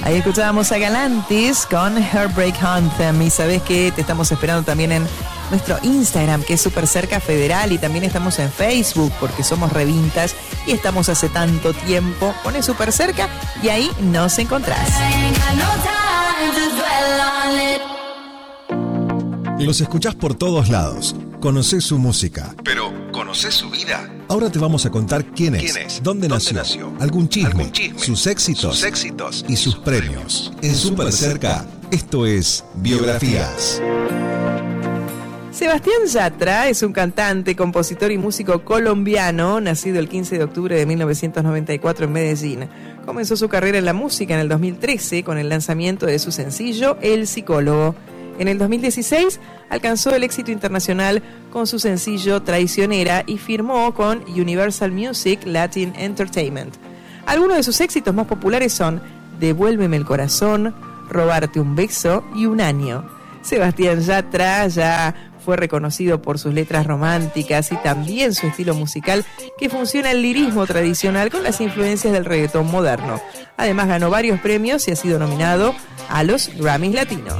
Ahí escuchábamos a Galantis con Heartbreak Anthem. Y sabés que te estamos esperando también en nuestro Instagram, que es Super Cerca Federal, y también estamos en Facebook, porque somos revintas y estamos hace tanto tiempo. Pones Super Cerca y ahí nos encontrás. Los escuchás por todos lados, conocés su música. Pero, ¿conocés su vida? Ahora te vamos a contar quién es, dónde nació, algún chisme, sus éxitos y sus premios. En Super Cerca, esto es Biografías. Sebastián Yatra es un cantante, compositor y músico colombiano, nacido el 15 de octubre de 1994 en Medellín. Comenzó su carrera en la música en el 2013 con el lanzamiento de su sencillo El Psicólogo. En el 2016 alcanzó el éxito internacional con su sencillo Traicionera y firmó con Universal Music Latin Entertainment. Algunos de sus éxitos más populares son Devuélveme el corazón, Robarte un beso y Un año. Sebastián Yatra ya fue reconocido por sus letras románticas y también su estilo musical, que fusiona el lirismo tradicional con las influencias del reggaetón moderno. Además ganó varios premios y ha sido nominado a los Grammys Latinos.